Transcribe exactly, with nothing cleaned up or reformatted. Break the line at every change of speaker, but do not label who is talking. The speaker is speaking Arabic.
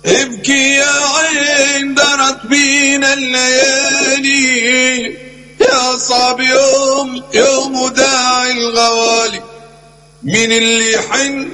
ابكي يا عين درت بينا الليالي، يا صعب يوم يوم وداعي الغوالي، مين اللي يحن